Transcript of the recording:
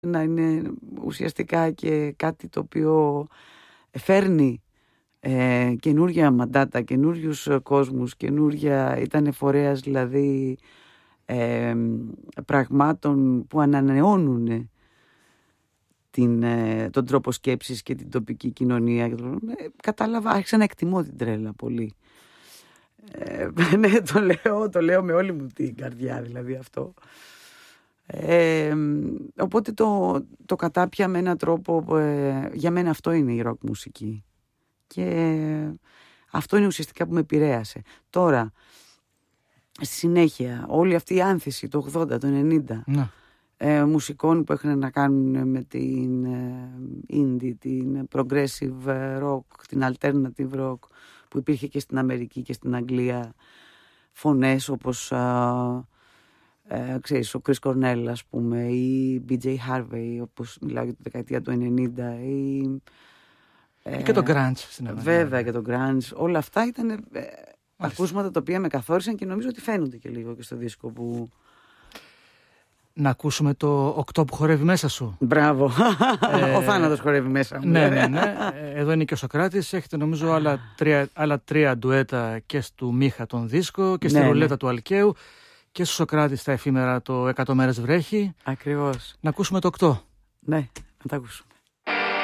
να είναι ουσιαστικά και κάτι το οποίο φέρνει καινούργια μαντάτα, καινούριους κόσμους, ήταν φορέας δηλαδή πραγμάτων που ανανεώνουν τον τρόπο σκέψης και την τοπική κοινωνία. Κατάλαβα, άρχισα να εκτιμώ την τρέλα πολύ. Ναι, το λέω με όλη μου την καρδιά δηλαδή αυτό. Οπότε το κατάπια με έναν τρόπο, για μένα αυτό είναι η ροκ μουσική και αυτό είναι ουσιαστικά που με επηρέασε. Τώρα στη συνέχεια όλη αυτή η άνθηση το 80, το 90 μουσικών που έχουν να κάνουν με την indie, την progressive rock, την alternative rock που υπήρχε και στην Αμερική και στην Αγγλία, φωνές όπως ξέρεις, ο Chris Cornell ας πούμε, ή BJ Harvey όπως μιλάω για τη δεκαετία του 90 και το grunge στην Ελλάδα. Βέβαια και το grunge, όλα αυτά ήταν ακούσματα τα οποία με καθόρισαν και νομίζω ότι φαίνονται και λίγο και στο δίσκο που... Να ακούσουμε το 8 που χορεύει μέσα σου. Μπράβο, ο θάνατος χορεύει μέσα μου. Ναι. Εδώ είναι και ο Σωκράτης. Έχετε νομίζω άλλα 3 ντουέτα και στο Μίχα τον δίσκο και στη ρουλέτα του Αλκαίου και στο Σωκράτη στα εφήμερα το 100 μέρες βρέχει. Ακριβώς. Να ακούσουμε το 8. Ναι, να τα ακούσουμε.